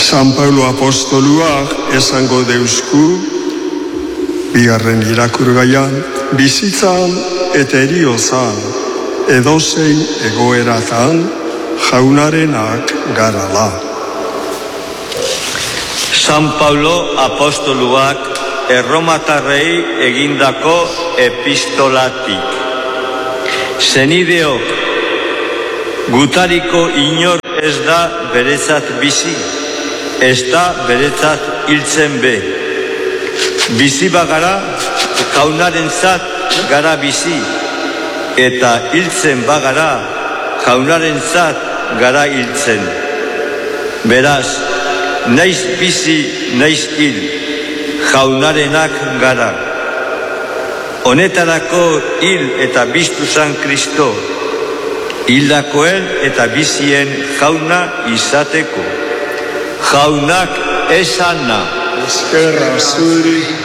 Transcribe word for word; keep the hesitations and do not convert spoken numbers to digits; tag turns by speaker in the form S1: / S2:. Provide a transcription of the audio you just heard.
S1: San Paulo apostoluak esango deusku, bigarren irakurgaian, bizitzan eta eriozan, edozein egoeratan, jaunarenak garala.
S2: San Paulo apostoluak erromatarrei egindako epistolatik. Zenideok, gutariko inor ez da beretzat bizi, ez da beretzat hiltzen be. Bizi bagara, jaunarentzat gara bizi, eta hiltzen bagara, jaunarentzat gara hiltzen. Beraz, naiz bizi, naiz hil, jaunarenak gara. Honetarako hil eta biztu zan Kristo, hildakoen eta bizien jauna izateko. Jaunak esana.
S1: Eskerra zuri.